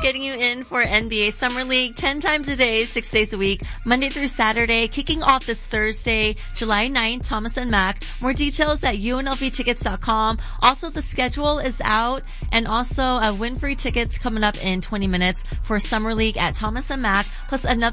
getting you in for NBA Summer League 10 times a day, 6 days a week, Monday through Saturday, kicking off this Thursday, July 9th, Thomas and Mack. More details at unlvtickets.com. Also, the schedule is out, and also win free tickets coming up in 20 minutes for Summer League at Thomas and Mack, plus another